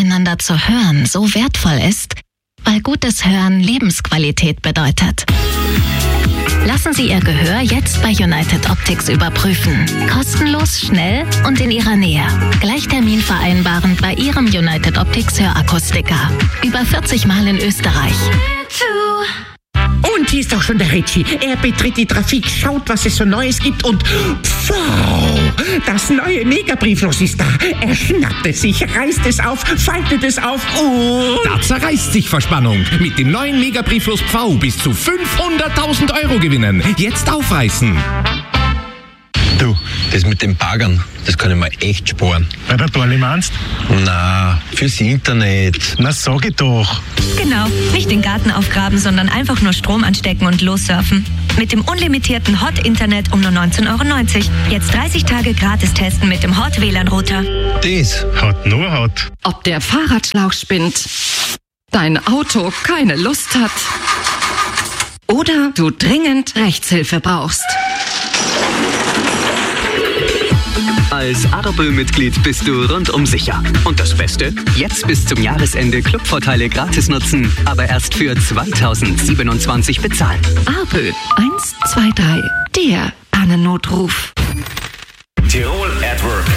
miteinander zu hören so wertvoll ist, weil gutes Hören Lebensqualität bedeutet. Lassen Sie Ihr Gehör jetzt bei United Optics überprüfen. Kostenlos, schnell und in Ihrer Nähe. Gleich Termin vereinbaren bei Ihrem United Optics Hörakustiker. Über 40 Mal in Österreich. Und hier ist auch schon der Ritchie. Er betritt die Trafik, schaut, was es so Neues gibt und wow, das neue Megabrieflos ist da. Er schnappt es sich, reißt es auf, faltet es auf und... Da zerreißt sich Verspannung. Mit dem neuen Megabrieflos Pfau bis zu 500.000 Euro gewinnen. Jetzt aufreißen. Du, das mit den Baggern, das kann ich mir echt sparen. Bei der Dorli meinst? Na, fürs Internet. Na, sag ich doch. Genau, nicht den Garten aufgraben, sondern einfach nur Strom anstecken und lossurfen. Mit dem unlimitierten Hot-Internet um nur 19,90 €. Jetzt 30 Tage gratis testen mit dem Hot-WLAN-Router. Das Hat nur Hot. Ob der Fahrradschlauch spinnt, dein Auto keine Lust hat oder du dringend Rechtshilfe brauchst. Als Arbel-Mitglied bist du rundum sicher. Und das Beste? Jetzt bis zum Jahresende Clubvorteile gratis nutzen, aber erst für 2027 bezahlen. Arbel 123, der Pannennotruf. Tirol at Work.